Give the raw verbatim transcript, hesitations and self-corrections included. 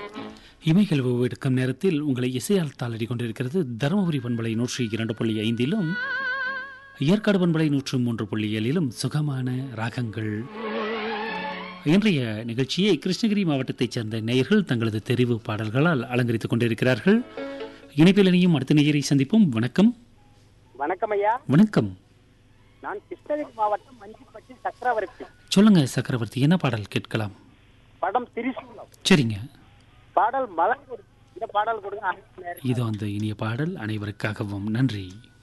இமைகள் எடுக்கும் நேரத்தில் உங்களை இசையால் தாளடி கொண்டிருக்கிறது தருமபுரி பண்பலை நூற்றி இரண்டு புள்ளி ஐந்திலும் ஏற்காடு பண்பலை நூற்று மூன்று புள்ளி ஏழிலும் சுகமான ராகங்கள். இன்றைய நிகழ்ச்சியை கிருஷ்ணகிரி மாவட்டத்தைச் சேர்ந்த நேயர்கள் தங்களது தெரிவு பாடல்களால் அலங்கரித்துக் கொண்டிருக்கிறார்கள். இணைப்பில் இணையும் அடுத்த நேயரை சந்திப்போம். வணக்கம். வணக்கம் ஐயா. வணக்கம். நான் கிருஷ்ணகிரி மாவட்டம் மஞ்சிப்பட்டி சக்கரவர்த்தி. சொல்லுங்க சக்கரவர்த்தி, என்ன பாடல் கேட்கலாம்? படம் திரிசூலம். சரிங்க, பாடல் மலர். இந்த பாடல் கொடுங்க. இது வந்து இனிய பாடல் அனைவருக்காகவும். நன்றி.